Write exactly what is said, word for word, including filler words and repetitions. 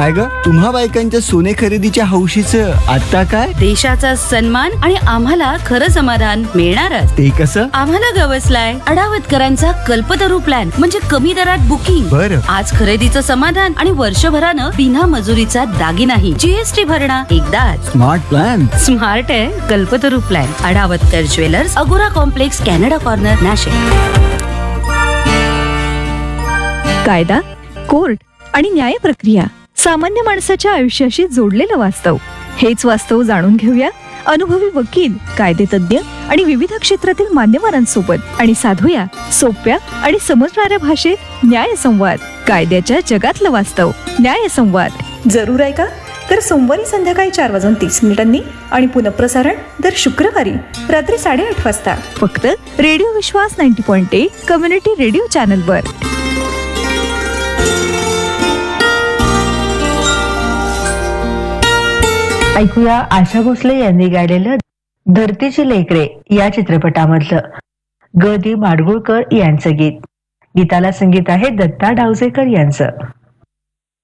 काय ग, तुम्हा बायकांच्या सोने खरेदीच्या हौशीचं आता काय? देशाचा सन्मान आणि आम्हाला खरं समाधान मिळणारच. ते कसं? आम्हाला गवसलाय अडावतकरांचा कल्पतरू प्लॅन, म्हणजे कमी दरात बुकिंग. बरं. आज खरेदीचं समाधान आणि वर्षभरानं बिना मजुरीचा दागिनाही. जीएसटी भरणा एकदाच. Smart plan. स्मार्ट आहे कल्पतरू प्लॅन. अडावतकर ज्वेलर्स, अगोरा कॉम्प्लेक्स, कॅनडा कॉर्नर, नाशिक. कायदा, कोर्ट आणि न्याय प्रक्रिया सामान्य माणसाच्या आयुष्याशी जोडलेलं वास्तव. हेच वास्तव जाणून घेऊया अनुभवी वकील, कायदेतज्ञ आणि विविध क्षेत्रातील मान्यवरांसोबत आणि साधूया सोप्या आणि समजणाऱ्या भाषेत न्याय संवाद. कायद्याच्या जगातलं वास्तव. न्याय संवाद जरूर ऐका. तर सोमवारी संध्याकाळी चार वाजून तीस मिनिटांनी आणि पुनःप्रसारण दर शुक्रवारी रात्री साडेआठ वाजता फक्त रेडिओ विश्वास नाईन्टी पॉईंट एक कम्युनिटी रेडिओ चॅनलवर. ऐकूया आशा भोसले यांनी गायलेलं धरतीची लेकरे या चित्रपटामधलं ग दी माडगुळकर यांचं गीत. गीताला संगीत आहे दत्ता डावजेकर यांचं.